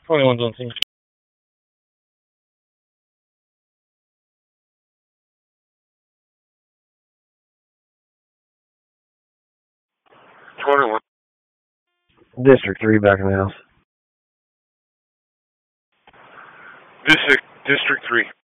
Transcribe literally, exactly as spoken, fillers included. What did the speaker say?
twenty-one's on scene. twenty-one. District three back in the house. District, District three.